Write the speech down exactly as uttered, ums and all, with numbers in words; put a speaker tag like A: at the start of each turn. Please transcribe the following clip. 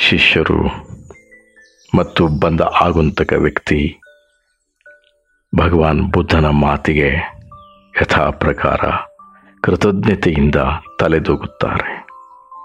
A: ಶಿಷ್ಯರು ಮತ್ತು ಬಂದ ಆಗುಂತಕ ವ್ಯಕ್ತಿ ಭಗವಾನ್ ಬುದ್ಧನ ಮಾತಿಗೆ ಯಥಾ ಪ್ರಕಾರ ಕೃತಜ್ಞತೆಯಿಂದ ತಲೆದೂಗುತ್ತಾರೆ.